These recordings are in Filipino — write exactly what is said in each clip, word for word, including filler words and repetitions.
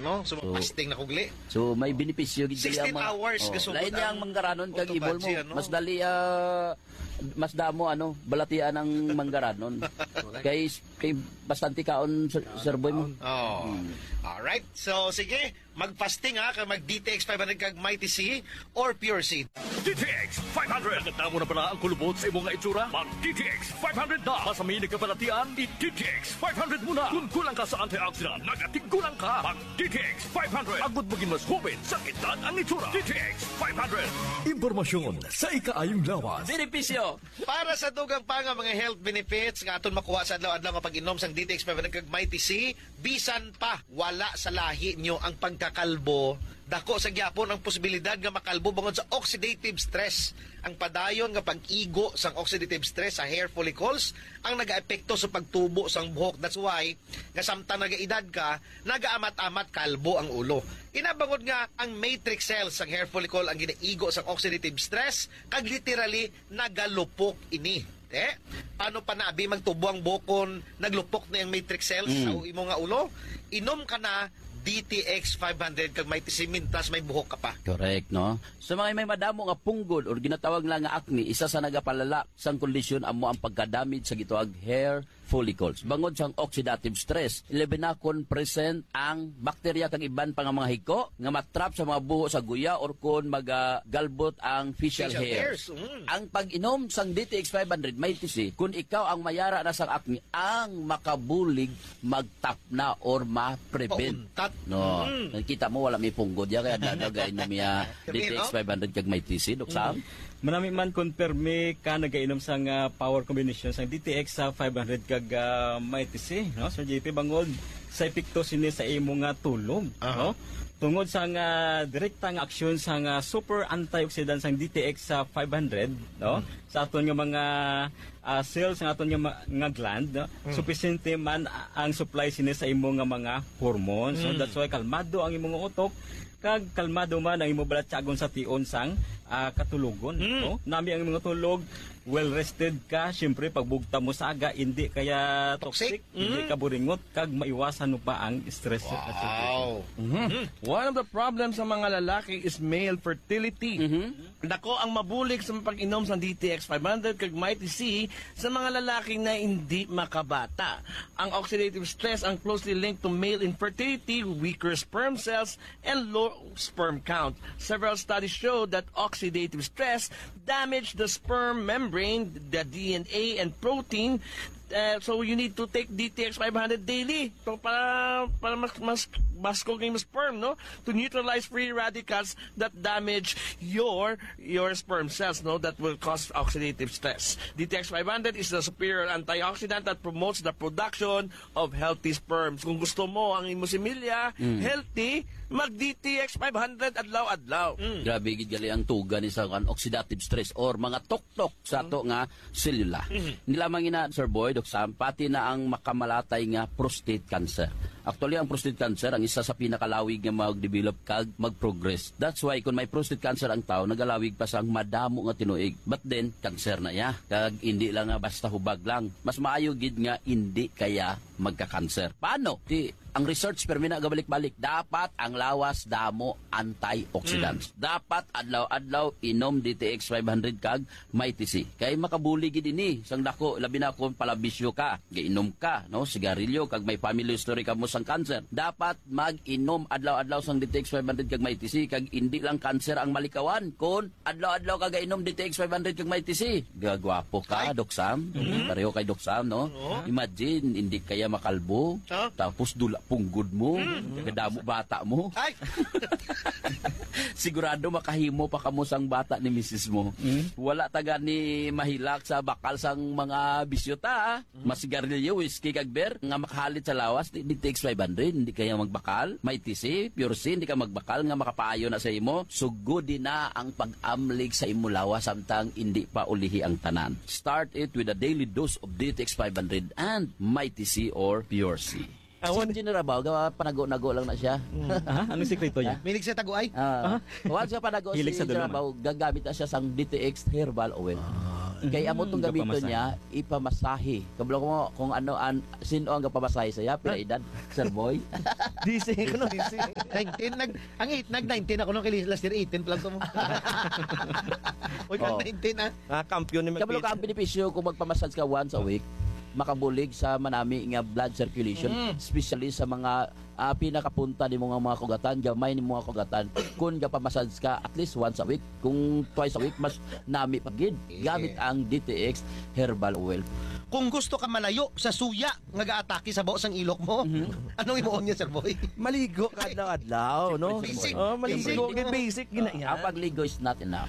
no? So, So, fasting na kugli. So may benepisyo gid sixteen ang mga- hours oh, gasugod lain niya ang ang manggaranon kag ibol mo. autophagy, ano? Mas dali ah, mas damo ano, balatian ang manggaranon. kay kay bastante kaon sir, sir boy mo. Oh. Alright. So, sige. Mag-fasting ha. Kag mag-D T X five hundred kag Mighty C or Pure C. D T X five hundred. Naganda mo na pala ang kulubot sa imong nga itsura? Mag-D T X five hundred na. Masami nagkabalatian, i-D T X five hundred muna. Kung kulang ka sa antioxidant, nagatiggulang ka. Mag-D T X five hundred. Agud maging mas hubin sa edad ang itsura. D T X five hundred. Impormasyon sa ikaayong lawas. Benepisyo. Para sa dugang pa nga mga health benefits nga aton makuha sa adlaw-adlaw nga pag-inom sang D T X five hundred kag Mighty C, bisan pa wala sa lahi nyo ang pagkakalbo, dako sa gyapon ang posibilidad nga makalbo bangod sa oxidative stress. Ang padayon nga pag-igo sang oxidative stress sa hair follicles ang nagaepekto sa pagtubo sang buhok. That's why nga samtang nagaedad ka, nagaamat-amat kalbo ang ulo. Inabangod nga ang matrix cells sang hair follicle ang ginaigo sang oxidative stress kag literally nagalupok ini. Eh, paano pa na abi magtubo ang bukon, naglupok na yung matrix cells Mm. sa imo nga ulo? Inom ka na D T X five hundred kag may tisimin tas may buhok ka pa. Correct, no? Sa mga may madamo nga punggol or ginatawag lang nga acne, isa sa nagapalala sang kondisyon amo ang pagkadamage sa gituag hair follicles. Bangod sang oxidative stress, eleven na kon present ang bakterya kag iban pa nga mga hiko nga matrap sa mga buho sa guya or kon magagalbot ang facial, Facial hairs. hairs, mm. Ang pag-inom sang D T X five hundred may tisi, kung ikaw ang mayara na sang acne, ang makabulig magtapna or ma-prevent. Pauntat. No, Mm. nakita mo wala may punggod ya kaya dadagay na miya D T X five hundred kag may tisi, Dok Sam. Manami man konperme ka nagainom sang uh, power combination sang D T X sa five hundred kag uh, may T C, no? Sir J P bangod sa epekto sini sa imo nga tulog, Aha. no? Tungod sa nga direkta nga aksyon sa nga super antioxidant sang D T X sa five hundred, no? Sa aton nga mga uh, cells sa aton nga, ma- nga gland, no? Sufficiente man a- ang supply sini sa imo nga mga hormones. So that's why kalmado ang imong utok kag kalmado man ang imo balatsagon sa tion sang ah, katulugon, no? Nami ang imong tulog, well rested ka, syempre pagbugta mo sa aga hindi kaya Toxic. toxic, hindi ka buringot kag maiwasan mo pa ang stress. Wow. Mhm. One of the problems sa mga lalaki is male fertility. Mhm. Dako ang mabulig sa pag-inom sa D T X five hundred kag Mighty C sa mga lalaki na hindi makabata. Ang oxidative stress ang closely linked to male infertility, weaker sperm cells, and low sperm count. Several studies show that oxidative stress damage the sperm membrane, the D N A and protein. Uh, so you need to take D T X five hundred daily so para para mas mas mas cooking sperm, no, to neutralize free radicals that damage your your sperm cells, no, that will cause oxidative stress. D T X five hundred is the superior antioxidant that promotes the production of healthy sperms. Kung gusto mo ang imo similya healthy, mag D T X five hundred adlaw-adlaw. Grabe gid gali ang tuga ni sa kan oxidative stress or mga tuktok sa to nga selula. Nilamang ina Sir Boy, Dok Sam, pati na ang makamalatay nga prostate cancer. Actually ang prostate cancer ang isa sa pinakalawig nga mag-develop kag mag-progress. That's why kung may prostate cancer ang tao, nagalawig pa sang madamo nga tinuig. But then cancer na ya. Kag hindi lang nga basta hubag lang. Mas maayo gid nga hindi kaya magka-cancer. Paano? Di ang research permi na gabalik-balik, dapat ang lawas damo antioxidants. Dapat adlaw-adlaw inom D T X five hundred kag Mighty C. Kay makabuli gid ini sang dako labi na kung palabisyo ka, giinom ka, no, sigarilyo kag may family history ka mo sang cancer. Dapat mag-inom adlaw-adlaw sang D T X five hundred kag Mighty C kag hindi lang cancer ang malikawan kun adlaw-adlaw ka gainom D T X five hundred kag Mighty C. Gagwapo ka, Dok Sam. Pareho kay Dok Sam, no? Imagine hindi kaya makalbo, Huh? tapos dula punggod mo, kadamo bata mo. Ay. Sigurado makahimo pa kamo sang bata ni misis mo. Wala taga ni mahilak sa bakal sang mga bisyota. Masigarilyo, whiskey kag beer nga makahalit sa lawas D T X five hundred, hindi kaya magbakal. Mighty C, Pure C, hindi ka magbakal nga makapaayo na sa imo. Sugod din na ang pag-amlig sa imo lawas samtang hindi pa ulihi ang tanan. Start it with a daily dose of D T X five hundred and Mighty C or Pure C. Awan. Si Generabaw, gawa panago-nago lang na siya. Ah, anong sekreto niya? Minig sa taguay. Ah, once ka panago si Hilig sa dulo, Generabaw, gagamit na siya sang D T X herbal oil. Kaya amo tong gamito Gapamasahe. niya ipamasahe. Kabalo ko mo kung ano an sino ang gapamasahe saya pila edad, Sir Boy. D C ko no, D C. nineteen nag ang eight nag nineteen ako nung kay last year eighteen pa lang to mo. Oy, Oh. nineteen ah. Ah, kampiyon ni Kabalo ka ang benepisyo kung magpamassage ka once a week, makabulig sa manami nga blood circulation, especially sa mga ah, pinakapunta ni mga mga kugatan, gamay ni mga kugatan. Kung gapamassage ka at least once a week, kung twice a week mas nami pagid gamit ang D T X herbal oil. Kung gusto ka malayo sa suya nga gaatake sa baos ang ilok mo, anong imuon niya, Sir Boy? Maligo kadlaw-adlaw, no? Basic. Oh, maligo, Basic. basic, basic ginaya. Ang pagligo is not enough.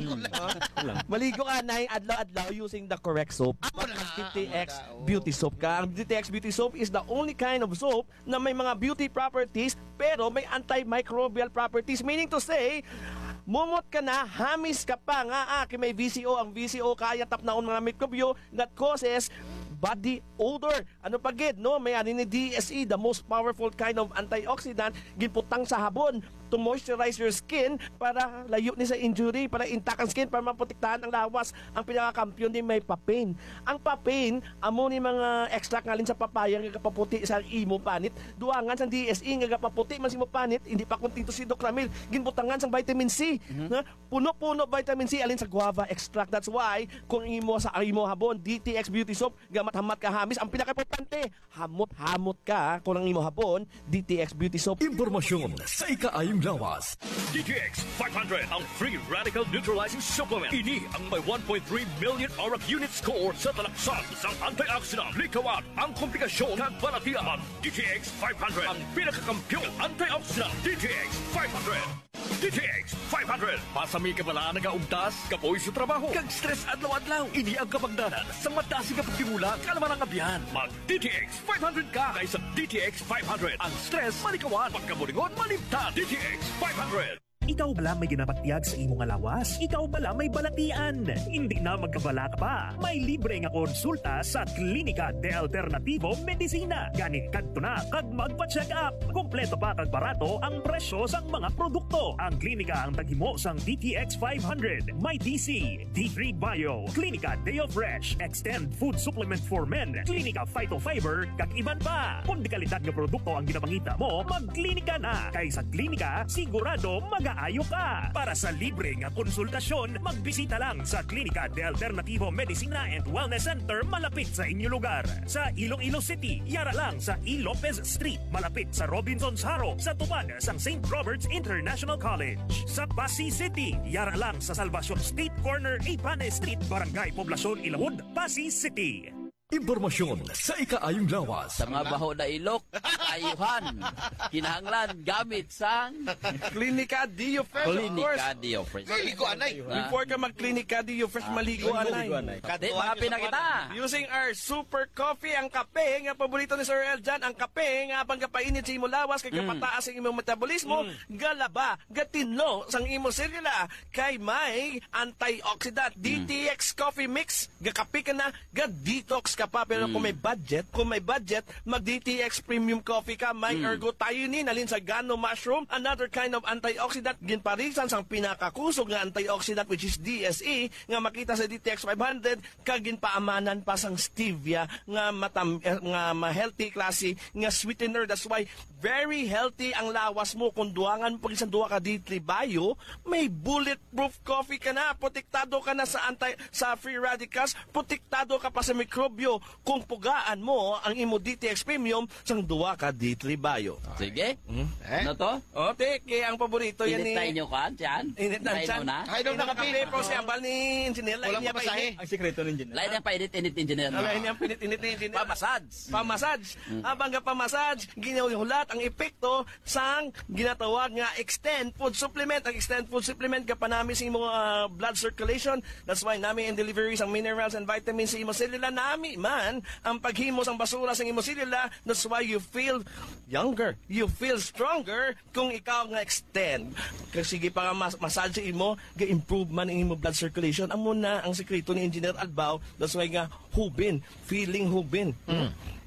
Maligo ka na adlaw-adlaw using the correct soap. Amo na. D T X Beauty Soap ka. Ang D T X Beauty Soap is the only kind of soap na may mga beauty properties pero may antimicrobial properties. Meaning to say, mumot ka na, hamis ka pa nga, ah, kay may V C O. Ang V C O kaya tapnaon mga mikrobyo that causes body odor. Ano pa gid, no? May ani ni D S E, the most powerful kind of antioxidant, ginputang sa habon to moisturize your skin para layo ni sa injury, para intact ang skin, para maprotektahan ang lawas. Ang pinakakampiyon din may papain. Ang papain, amo ni mga extract ngalin sa papaya nga kapaputi sa imo panit. Duangan sa D S E nga kapaputi man sa imo panit, hindi pa kuntinto si Doc Ramil. Ginbutangan sa vitamin C. Na puno-puno vitamin C alin sa guava extract. That's why kung imo sa imo habon, D T X Beauty Soap, gamat-hamat ka hamis, ang pinaka-importante, hamot-hamot ka kung ang imo habon, D T X Beauty Soap. Impormasyon sa ikaayong lawas. D T X five hundred, ang free radical neutralizing supplement. Ini ang may one point three million auric unit score sa talaksan sa antioxidant. Likawan ang komplikasyon ng balatian. Ang D T X five hundred, ang pinakakampiyon antioxidant. D T X five hundred. D T X five hundred. Pasami ka bala nagaugtas, kapoy sa trabaho, kag stress adlaw-adlaw. Ini ang kapagdanan sa matasi ka pagtimula, kalaman ang abyan. Mag D T X five hundred ka kay sa D T X five hundred. Ang stress malikawan, pagkabulingon malimtan. D T X five hundred. Ikaw bala may ginapatiyag sa imong alawas? Ikaw bala may balatian? Hindi na magkabala ka pa. May libre nga konsulta sa Klinika de Alternativo Medicina. Ganin kadto na kag magpa-check up. Kompleto pa kag barato ang presyo sang mga produkto. Ang klinika ang taghimo sang D T X five hundred, may D C, D three Bio, Klinika Deo Fresh, Extend Food Supplement for Men, Klinika Phytofiber, kag iban pa. Kung di kalidad nga produkto ang ginapangita mo, magklinika na. Kay sa klinika, sigurado mag-aayo ka. Para sa libre nga konsultasyon, magbisita lang sa Klinika de Alternativo Medicina and Wellness Center malapit sa inyo lugar. Sa Iloilo City, yara lang sa E. Lopez Street, malapit sa Robinson's Haro, sa tupad sang Saint Robert's International College. Sa Pasig City, yara lang sa Salvacion Street Corner, Ipane Street, Barangay Poblacion, Ilawod, Pasig City. Impormasyon sa ikaayong lawas. Sa mga baho na ilok, ayuhan, kinahanglan gamit sang Klinika Dio Fresh, of course. Klinika Dio Fresh. Ligo anay. Before ka mag-Klinika Dio Fresh, maligo anay. Di, mga pinakita. Using our super coffee, ang kape nga paborito ni Sir Eljan, ang kape nga pangkapainit sa imo lawas kay kapataas ang imong metabolismo, galaba, gatinlo sang imo selula kay may antioxidant. D T X coffee mix, gakape ka na, ga-detox ka pa. Pero kung may budget, kung may budget, mag-D T X premium coffee ka, may ergothioneine, alin sa gano mushroom, another kind of antioxidant, ginparisan sang pinakakusog nga antioxidant which is D S E, nga makita sa D T X five hundred, kagin paamanan pa sang stevia, nga matam, eh, nga ma-healthy klase, nga sweetener. That's why, very healthy ang lawas mo. Kung duangan mo pag isang duwa ka D three Bio, may bulletproof coffee ka na, protektado ka na sa anti, sa free radicals, protektado ka pa sa mikrobyo. Kung pugaan mo ang imo D T X Premium sang duwa ka D three Bio. Sige. Eh? Ano to? O, teke, ang paborito yan ni... Init tayo nyo ka, Tiyan? Init na Tayo dyan. na? Ay, daw na kape. po si Ambal ni Engineer. Walang Lain niya pa pamasahe. init. Ang sikreto ng engineer. Lain ang painit-init engineer. Lain niya pinit-init ni Engineer. Pamasage. Pamasage. Habang ka pamasage, ginahulat ang epekto sang ginatawag nga extend food supplement. Ang extend food supplement ka panami sa imong uh, blood circulation. That's why nami and deliveries ang minerals and vitamins sa imong selula. Nami man ang paghimos ang basura sa imong selula. That's why you feel younger. You feel stronger kung ikaw nga extend. Kasi sige pa nga mas massage imo, ga-improve man ang imong blood circulation. Amo na ang sekreto ni Engineer Albao. That's why nga hubin, feeling hubin. Mm.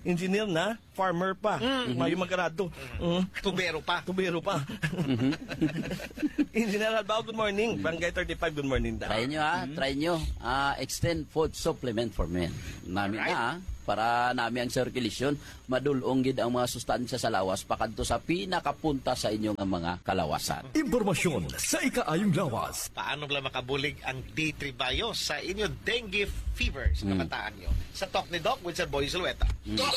engineer na, farmer pa. Mayo magkarado. Mm. Tubero pa. Tubero pa. Engineer Albao, good morning. Barangay thirty-five, good morning daw. Try nyo ha, try nyo. Ah, extend food supplement for men. Namin Alright. na, para nami ang circulation, madulong gid ang mga sustansya sa lawas pakadto sa pinakapunta sa inyong mga kalawasan. Impormasyon sa ikaayong lawas. Paano bala makabulig ang D three Bio sa inyo dengue fever sa kabataan nyo? Sa Talk ni Doc with Sir Boy Zulueta.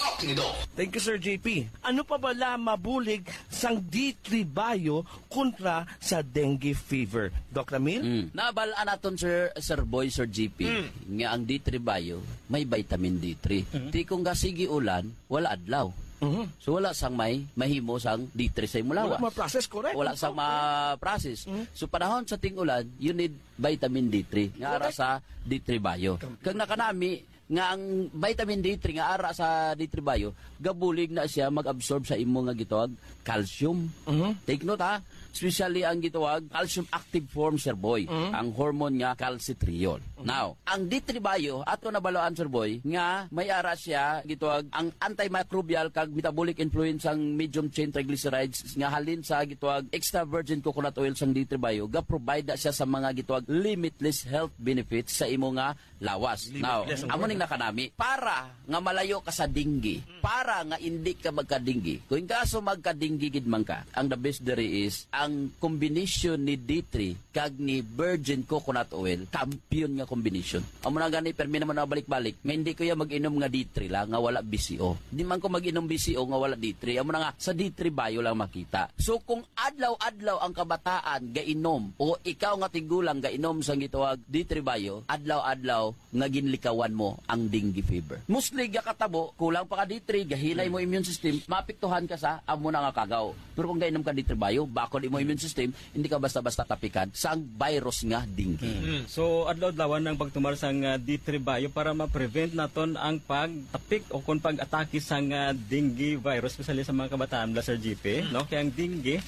Thank you, Sir J P. Ano pa bala mabulig sang D three Bio kontra sa dengue fever? Doc Ramil? Mm. Nabalaan naton Sir Sir Boy, Sir G P, nga ang D three Bio may vitamin D three. Di kung gasigi ulan, wala adlaw. Mhm. So wala sang may mahimo sang D three sa imong Wala lawas. ma-process, correct? Wala sang ma-process. So panahon sa ting-ulan, you need vitamin D three nga ara sa D three Bio. Kag nakanami nga ang vitamin D three nga ara sa D three Bio, gabulig na siya mag-absorb sa imo nga gitawag calcium. Mhm. Take note ha, especially ang gitawag calcium active form, Sir Boy, ang hormone nga calcitriol. Now, ang D three Bio ato nabaloan, Sir Boy, nga may ara siya gitawag ang antimicrobial kag metabolic influence ang medium chain triglycerides nga halin sa gitawag extra virgin coconut oil sang D three Bio, ga provide na siya sa mga gitawag limitless health benefits sa imo nga lawas. Now, Limitless ang amo ning nakanami para nga malayo ka sa dinggi, para nga hindi ka magkadinggi. Kung kaso magkadinggi gid man ka, ang the best dere is ang combination ni D three kag ni virgin coconut oil, champion nga combination. Amo na gani permi naman na balik-balik, nga hindi ko ya mag-inom nga D three lang nga wala B C O. Di man ko mag-inom B C O nga wala D three. Amo na nga sa D three Bio lang makita. So kung adlaw-adlaw ang kabataan gainom o ikaw nga tigulang gainom sa gitawag D three Bio, adlaw-adlaw nga ginlikawan mo ang dengue fever. Mostly ga katabo, kulang pa ka D three, gahinay mo immune system, mapiktuhan ka sa amo na nga kagaw. Pero kung gainom ka D three Bio, bakod mo immune system, hindi ka basta-basta tapikan sa ang virus nga dengue. So adlaw-adlawan ng pagtumar sang uh, D three Bio para ma-prevent naton ang pagtapik o kung pag-atake sang uh, dengue virus especially sa mga kabataan la Sir G P, no? Kaya ang dengue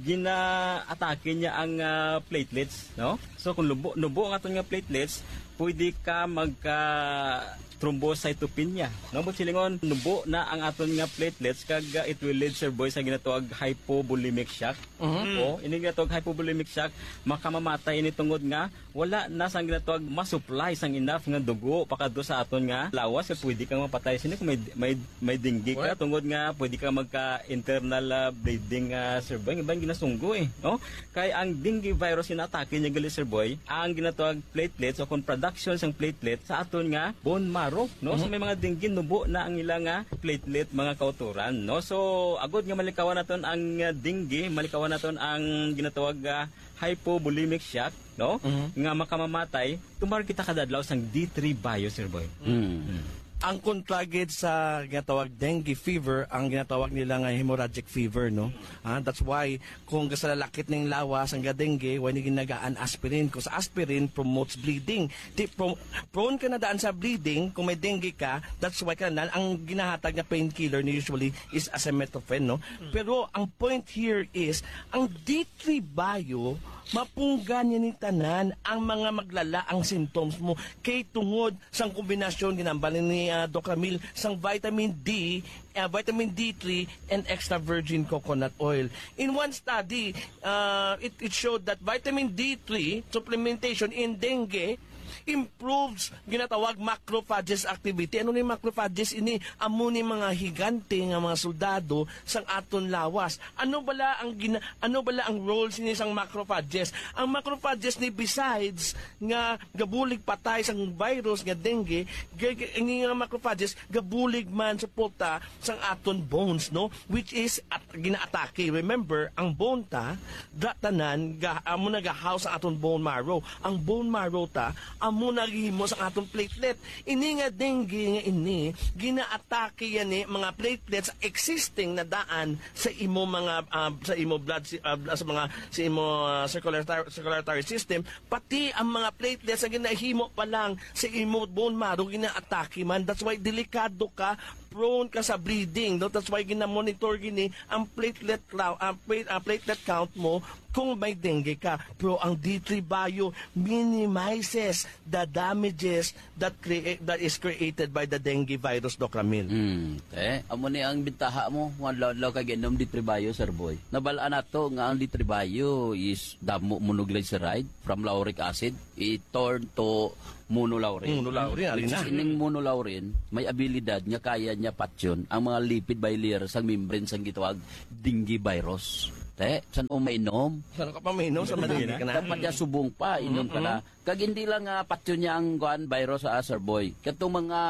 gina-atake niya ang uh, platelets, no? So kung lubo nubo ang aton nga platelets, pwede ka magka thrombocytopenia. No, but silingon nubo na ang aton nga platelets kag uh, it will lead, Sir Boy, sa ginatawag hypovolemic shock. O ini ginatawag hypovolemic shock, makamamatay ini tungod nga wala na sang ginatawag ma-supply sang enough nga dugo pakadto sa aton nga lawas kag pwede kang mapatay sini kung may may may dengue ka tungod nga pwede ka magka internal uh, bleeding, uh, Sir Boy, ibang ginasunggo eh, no? Kay ang dengue virus inatake niya gali, Sir Boy, ang ginatawag platelets o kung production sang platelet sa aton nga bone marrow, no? So may mga dengue nubo na ang ilang nga platelet mga kauturan, no? So agod nga malikawan naton ang uh, dengue, malikawan naton ang ginatawag uh, hypovolemic shock, no? Nga makamamatay, tumar kita kadadlaw sang D three Bio, Sir Boy. Mm. Ang kontragid sa ginatawag dengue fever, ang ginatawag nila nga hemorrhagic fever, no? Ah, that's why kung sa lalakit ng lawas ang dengue, why ni ginagaan aspirin, because aspirin promotes bleeding. Di, pro, prone ka na daan sa bleeding kung may dengue ka, that's why ka na, ang ginahatag na painkiller ni usually is acetaminophen, no? Pero ang point here is, ang D three Bio, mapunggan niya ni tanan ang mga maglala ang symptoms mo kay tungod sang kombinasyon ginambalin ni uh, Doc Ramil sang vitamin D, uh, vitamin D three and extra virgin coconut oil. In one study, uh, it, it showed that vitamin D three supplementation in dengue improves ginatawag macrophages activity. Ano ni macrophages? Ini amo ni mga higante nga mga soldado sang aton lawas. Ano bala ang gina, ano bala ang roles ni sang macrophages? Ang macrophages ni besides nga gabulig patay sang virus nga dengue, ini nga macrophages gabulig man suporta sang aton bones, no? Which is at ginaatake. Remember, ang bone ta datanan ga amo nagahouse sa aton bone marrow. Ang bone marrow ta amo naghimo sa atong platelet. Ini nga dengue nga ini, ginaatake yan eh, mga platelets existing na daan sa imo mga uh, sa imo blood uh, sa mga sa imo uh, circulatory, circulatory system, pati ang mga platelets na ginahimo pa lang sa imo bone marrow ginaatake man. That's why delikado ka prone ka sa bleeding. No? That's why gina-monitor gini ang platelet, clou- ang plate, ang platelet count mo kung may dengue ka. Pero ang D three Bio minimizes the damages that create that is created by the dengue virus, Doc Ramil. Hmm, te, amo ni ang bintaha mo, nga law kag inom di tribayo, sir boy. Nabalaan nato nga ang di tribayo is damo monoglyceride from lauric acid, it turn to monolaurin. Monolaurin, alin Which na. is ining monolaurin, may abilidad nga kaya niya patyon ang mga lipid bilayer sa membrane sang gitawag dengue virus. Te, san o mainom? Saan ka pa mainom sa madali ka na? Dapat niya subong pa, inom ka na. Kag hindi lang nga patyon niya ang kuan virus sa sir boy. Katong mga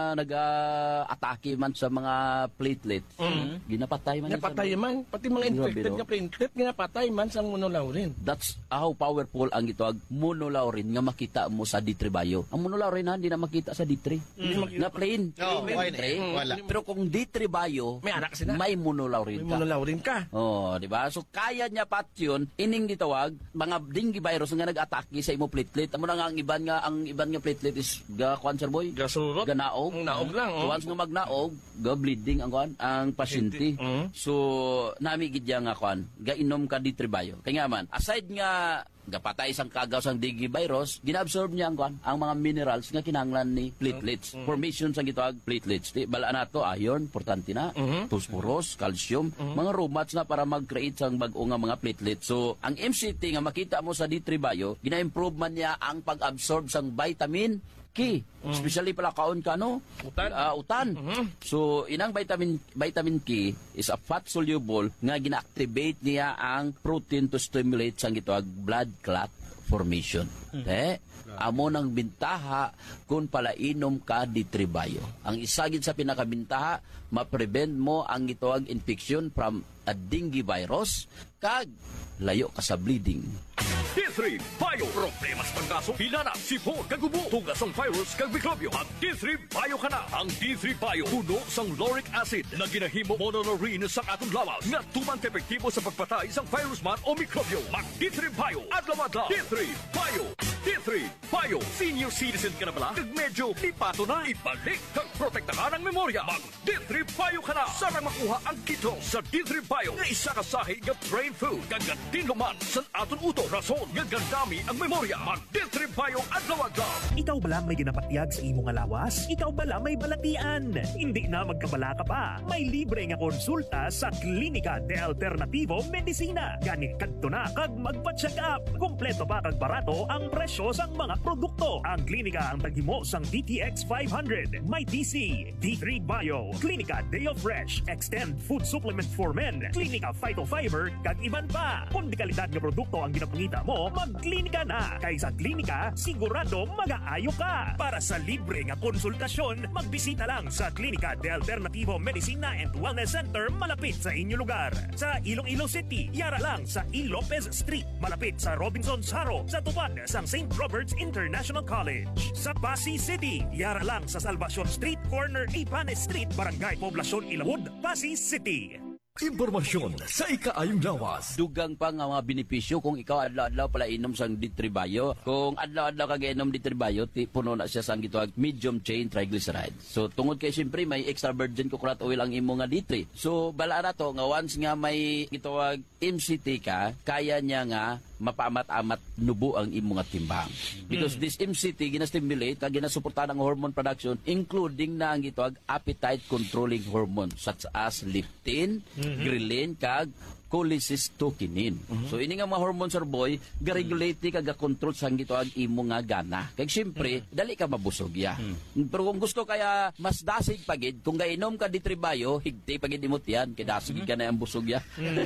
nag-atake man sa mga platelets, ginapatay man. yan, sir Napatay boy. man. Pati mga infected Grabe, no? nga platelet, ginapatay man sa monolaurin. That's how powerful ang gitawag monolaurin nga makita mo sa D three Bio. Ang monolaurin ha, hindi na makita sa D three. Na plain. Oo, plain, why D three. na? Wala. Pero kung D three Bio, May anak sila. may monolaurin May ka. monolaurin ka. Oh, di ba? So kaya niya pat yun, ining gitawag mga dengue virus nga nag-atake sa imo platelet. Amo na nga ang iban nga ang iban nga platelet is ga cancer boy. Gasurot. Ganaog. Ang naog lang, So oh. once nga magnaog, ga bleeding ang kuan ang pasyente. Mhm. So nami gid ya nga kuan, ga inom ka D three Bio. Kaya nga man, aside nga gapatay sang kagaw sang dengue virus, ginaabsorb niya ang kuan ang mga minerals nga kinahanglan ni platelets. Formation sang gitawag platelets. Di bala nato iron, importante na, phosphorus, calcium, mga romats na para mag-create sang bag-o nga mga platelets. So ang M C T nga makita mo sa D three Bio, gina-improve man niya ang pag-absorb sang vitamin K. Especially pala kaon ka no? Utan. Ah, utan. So inang vitamin vitamin K is a fat soluble nga gina-activate niya ang protein to stimulate sang gitawag blood clot formation. Eh, amo nang bintaha kung pala inom ka D three Bio. Ang isa gid sa pinakabintaha, ma-prevent mo ang gitawag infection from a dengue virus kag layo ka sa bleeding. D three Bio. Problema sa panggaso, hilana, sipon, kagubo, tugas ang virus, kag mikrobyo. Mag D three Bio ka na. Ang D three Bio, puno sang lauric acid na ginahimo monolaurin sa atong lawas nga tumang epektibo sa pagpatay sang virus man o mikrobyo. Mag D three Bio. Adlaw-adlaw. D three Bio. D three Bio. Senior citizen ka na pala? Kag medyo lipato na. Ibalik kag protekta ka ng memorya. Mag D three Bio ka na. Sarang makuha ang kito sa D three Bio nga isa ka sahi nga brain food. Kag tinluman sa aton uto. Rason nga gandami ang memorya. Mag D three Bio adlaw-adlaw. Ikaw ba lang may ginapatyag sa imong nga lawas? Ikaw ba lang may balatian? Hindi na magkabala ka pa. May libre nga konsulta sa Klinika de Alternativo Medicina. Gani kadto na kag magpa-check up. Kompleto pa kag barato ang presyo sang mga produkto. Ang klinika ang taghimo sang D T X five hundred, may T C, D three Bio, Klinika Deo Fresh, Extend Food Supplement for Men, Klinika Phytofiber, kag iban pa. Kung di kalidad nga produkto ang ginapangita mo, magklinika na. Kay sa klinika, sigurado mag-aayo ka. Para sa libre nga konsultasyon, magbisita lang sa Klinika de Alternativo Medicina and Wellness Center malapit sa inyo lugar. Sa Iloilo City, yara lang sa E. Lopez Street, malapit sa Robinson's Haro, sa tupad sang Saint Robert's International College. Sa Pasig City, yara lang sa Salvacion Street, corner Ipanes Street, Barangay Poblacion Ilawod, Pasig City. Impormasyon sa ikaayong lawas. Dugang pa nga mga benepisyo kung ikaw adlaw-adlaw pala inom sang D three Bio. Kung adlaw-adlaw ka inom D three Bio, ti puno na siya sang gitawag medium chain triglyceride. So tungod kay siyempre may extra virgin coconut oil ang imo nga D three. So bala na to nga once nga may gitawag M C T ka, kaya niya nga mapaamat-amat nubo ang imo nga timbang. Because this M C T gina-stimulate kag ginasuportahan ang hormone production including na ang gitawag appetite controlling hormone such as leptin, ghrelin kag cholecystokinin. So ini nga mga hormones sir boy, ga-regulate ni kag ga-control sang gitawag imo nga gana. Kag syempre, dali ka mabusog ya. Pero kung gusto kaya mas dasig pagid, kung gainom ka D three Bio, higti pagid imot yan, kay dasig ka na ang busog ya.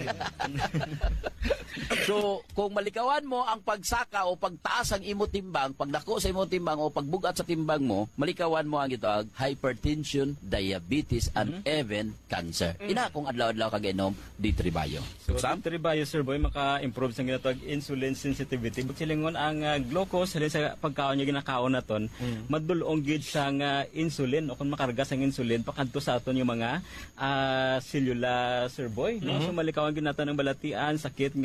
So, kung malikawan mo ang pagsaka o pagtaas ang imo timbang, pagdako sa imo timbang o pagbugat sa timbang mo, malikawan mo ang gitawag hypertension, diabetes, and even cancer. Ina kung adlaw-adlaw ka gainom D three Bio. So, D three Bio, Sir Boy, maka-improve sa ginatawag insulin sensitivity. But silingon ang uh, glucose rin sa pagkaon niya ginakaon naton, mm. madulong gid sa uh, insulin o kung makarga sa insulin pakanto sa aton yung mga uh, cellular, Sir Boy. No? Mm-hmm. So malikawan gid naton ang balatian, sakit nga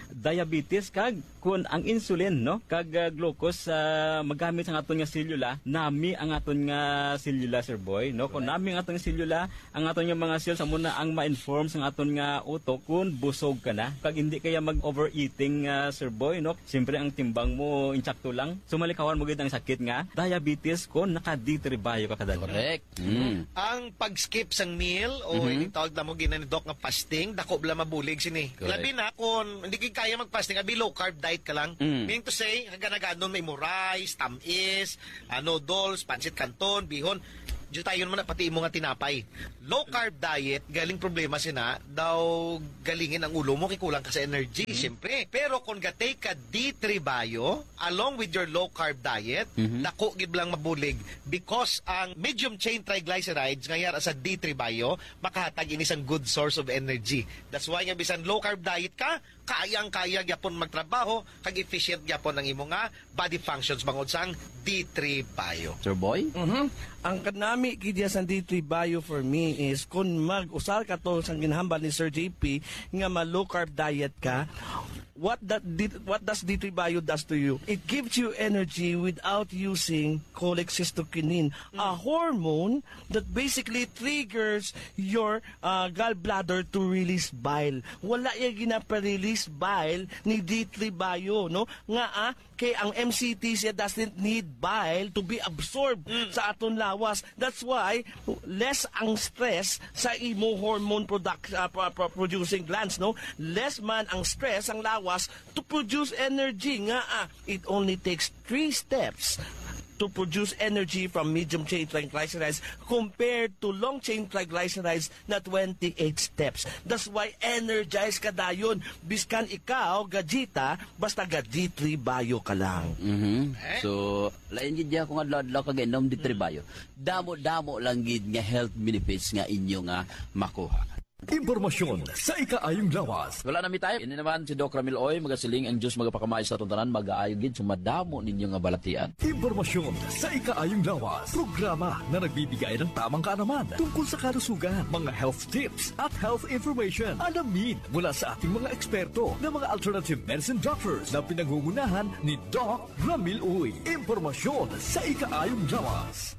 diabetes kag kun ang insulin no kag uh, glucose uh, magamit sa aton nga selula nami ang aton nga selula Sir Boy no kun nami ang aton nga selula ang aton nga mga cells amo na ang ma-inform sa aton nga utok kun busog ka na kag hindi kaya mag overeating uh, Sir Boy no siyempre ang timbang mo insakto lang sumalikawan mo gid ang sakit nga diabetes kun naka D three bio ka kadalo. Correct. Mm. Ang pag-skip sang meal o mm tawag na mo ginan ni Doc nga fasting, dako bala mabulig sini. Correct. Labi na kung hindi kay kaya mag-fasting, abi low carb diet ka lang. Mm. Meaning to say, haganagadon may mo rice, tamis, uh, noodles, pancit canton, bihon. Diyo tayo naman na pati imo nga tinapay. Low carb diet, galing problema sina, daw galingin ang ulo mo, kikulang ka sa energy, mm-hmm. siyempre. Pero kung gatay ka D three bio, along with your low carb diet, mm-hmm. dako gid lang mabulig because ang medium chain triglycerides ngayar sa D three bio, makahatag ini sang good source of energy. That's why nga bisan low carb diet ka, kayang-kaya gyapon magtrabaho, kag efficient gyapon ang imo nga body functions bangod sang D three bio. Sir Boy? Mhm. Ang kanami kidya sa D three bio for me is kung mag-usal ka to sa ginhambal ni Sir J P nga ma low carb diet ka, what that D- what does D three bio does to you? It gives you energy without using cholecystokinin, a hormone that basically triggers your uh, gallbladder to release bile. Wala yung ginaparelease bile ni D three bio, no? Nga ah, kay ang M C T siya doesn't need bile to be absorbed sa aton lawas. That's why less ang stress sa imo hormone product uh, pro- pro- producing glands, no? Less man ang stress ang lawas to produce energy. Nga ah, it only takes three steps to produce energy from medium chain triglycerides compared to long chain triglycerides na twenty-eight steps. That's why energized ka dayon. Biskan ikaw, gajita, basta ga D three bio ka lang. Mhm. So, lain gid ya kung adlaw-adlaw ka ginom D three bio. Damo-damo lang gid nga health benefits nga inyo nga makuha. Impormasyon sa ikaayong lawas. Wala na mi tayo. Ini naman si Doc Ramil Oy, magasiling ang Diyos magapakamay sa tuntanan, mag-aayo gid sumadamo ninyo nga balatian. Impormasyon sa ikaayong lawas. Programa na nagbibigay ng tamang kaalaman tungkol sa kalusugan, mga health tips at health information. Alamin mula sa ating mga eksperto na mga alternative medicine doctors na pinangungunahan ni Doc Ramil Oy. Impormasyon sa ikaayong lawas.